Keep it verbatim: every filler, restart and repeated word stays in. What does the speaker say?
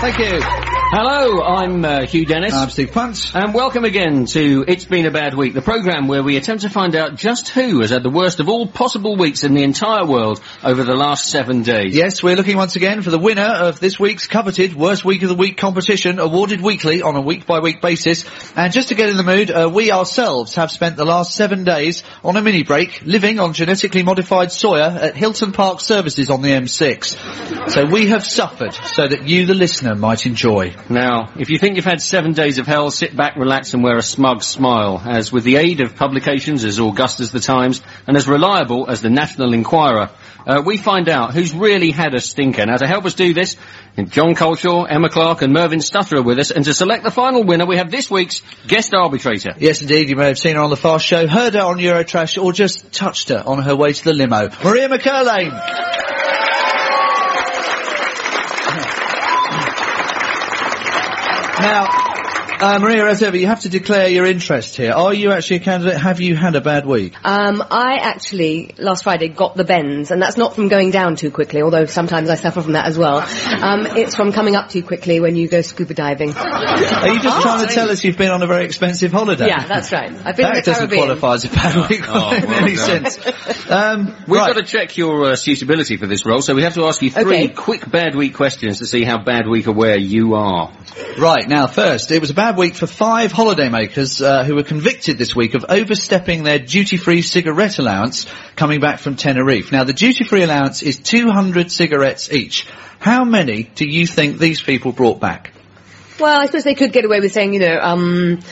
Thank you. Hello, I'm uh, Hugh Dennis. I'm Steve Punt. And welcome again to It's Been a Bad Week, the programme where we attempt to find out just who has had the worst of all possible weeks in the entire world over the last seven days. Yes, we're looking once again for the winner of this week's coveted Worst Week of the Week competition, awarded weekly on a week-by-week basis. And just to get in the mood, uh, we ourselves have spent the last seven days on a mini-break, living on genetically modified soya at Hilton Park Services on the M six. So we have suffered so that you, the listener, might enjoy. Now, if you think you've had seven days of hell, sit back, relax and wear a smug smile, as with the aid of publications as august as the Times and as reliable as the National Enquirer, uh, we find out who's really had a stinker. Now, to help us do this, John Colshaw, Emma Clark and Mervyn Stutter are with us, and to select the final winner, we have this week's guest arbitrator. Yes, indeed, you may have seen her on the Fast Show, heard her on Eurotrash, or just touched her on her way to the limo. Maria McCurlane! Now, uh, Maria, as ever, you have to declare your interest here. Are you actually a candidate? Have you had a bad week? Um, I actually, last Friday, got the bends, and that's not from going down too quickly, although sometimes I suffer from that as well. Um, it's from coming up too quickly when you go scuba diving. Are you just oh, trying to tell us you've been on a very expensive holiday? Yeah, that's right. I've been that in the doesn't Caribbean. qualify as a bad week oh, in well any done. sense. Um, We've right. got to check your uh, suitability for this role, so we have to ask you three Okay. quick bad week questions to see how bad week aware you are. Right, now first, it was a bad week for five holidaymakers uh, who were convicted this week of overstepping their duty-free cigarette allowance coming back from Tenerife. Now, the duty-free allowance is two hundred cigarettes each. How many do you think these people brought back? Well, I suppose they could get away with saying, you know, um,